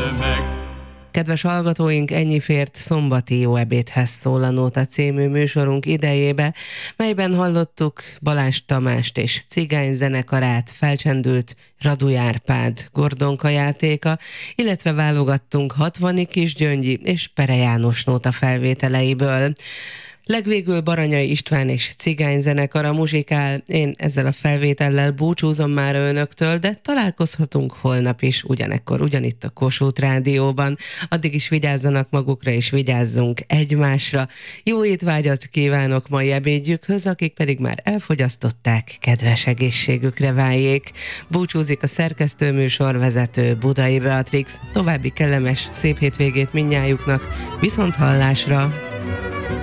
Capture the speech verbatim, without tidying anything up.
meg. Kedves hallgatóink, ennyi fért szombati Jó ebédhez szól a Nóta című műsorunk idejébe, melyben hallottuk Balázs Tamást és Cigány zenekarát, felcsendült Radu Árpád Gordonka játéka, illetve válogattunk Hatvani Kisgyöngyi és Pere János nóta felvételeiből. Legvégül Baranyai István és Cigány zenekara muzsikál. Én ezzel a felvétellel búcsúzom már önöktől, de találkozhatunk holnap is, ugyanekkor, ugyanitt a Kossuth Rádióban. Addig is vigyázzanak magukra, és vigyázzunk egymásra. Jó étvágyat kívánok mai ebédjükhöz, akik pedig már elfogyasztották, kedves egészségükre váljék. Búcsúzik a szerkesztőműsorvezető Budai Beatrix. További kellemes, szép hétvégét mindnyájuknak. Viszont hallásra!